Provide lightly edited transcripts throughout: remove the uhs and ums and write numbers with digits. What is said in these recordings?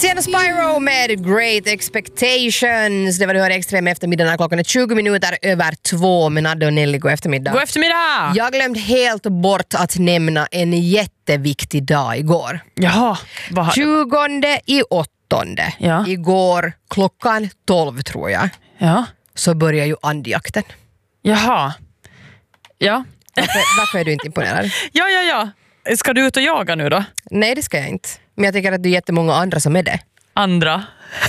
Sienna Spyro med Great Expectations. Det var du hörde Extrem eftermiddag. Klockan är 20 minuter över 2 med Nadde och Nelly. God eftermiddag. God eftermiddag! Jag glömde helt bort att nämna en jätteviktig dag igår. Jaha, vad 20/8. Ja. Igår klockan 12 tror jag. Ja. Så börjar ju andjakten. Jaha. Ja. Varför är du inte imponerad? Ja. Ska du ut och jaga nu då? Nej, det ska jag inte. Men jag tycker att det är jättemånga andra som är det. Andra.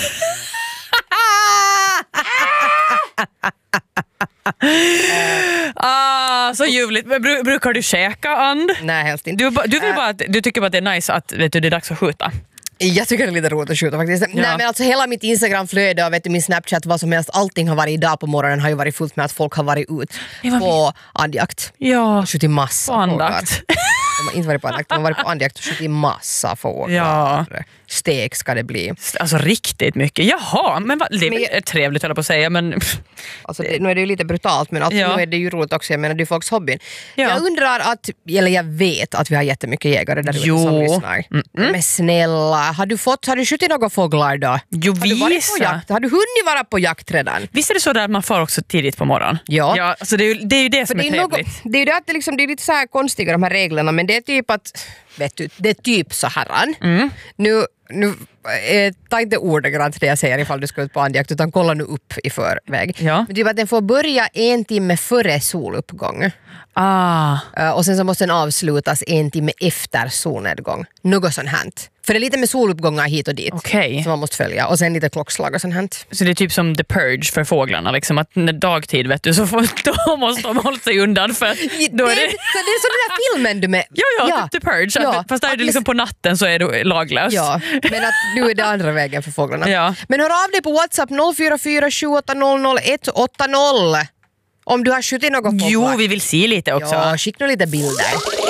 Så ljuvligt. Men brukar du käka and? Nej, helst inte. Du vill bara du tycker bara att det är nice att vet du, det är dags att skjuta. Jag tycker det är lite roligt att skjuta faktiskt. Ja. Nej, men alltså hela mitt Instagram-flöde och vet du, min Snapchat, vad som helst, allting har varit idag på morgonen har ju varit fullt med att folk har varit ut på andjakt. Ja. Och skjutit massa på andakt. De har inte varit på andjakt, de har varit på andjakt och skjutit massa fåglar. Ja. Stek ska det bli. Alltså riktigt mycket. Jaha, men det är trevligt höll på att säga, men alltså, nu är det ju lite brutalt, men alltså, nu är det ju roligt också. Jag menar, det är folks hobbyn. Ja. Jag undrar eller jag vet att vi har jättemycket jägare där ute som lyssnar. Men snälla, har du skjutit några fåglar då? Jo, har du varit på jakt? Har du hunnit vara på jakt redan? Visst är det så där att man får också tidigt på morgonen? Ja. Alltså det är ju det som är trevligt. Det är ju det att det är lite så här konstiga de här reglerna, men det är typ att vet du, det är typ så här. Nu ta inte ordagrant det jag säger ifall du ska ut på andjakt, utan kolla nu upp i förväg. Ja. Men typ att den får börja 1 timme före soluppgång. Och sen så måste den avslutas 1 timme efter solnedgång. Något sånt här. För det är lite med soluppgångar hit och dit som man måste följa. Och sen lite klockslag och sånt här. Så det är typ som The Purge för fåglarna, liksom, att när dagtid vet du, så då måste de hålla sig undan för då är det är så den här filmen du med. Ja. The Purge. Ja. Fast där är det liksom på natten så är du laglös. Ja, men att nu är det andra vägen för fåglarna. Ja. Men hör av dig på WhatsApp 044 780 180 om du har skjutit något fåglar. Jo, vi vill se lite också. Ja, skicka lite bilder.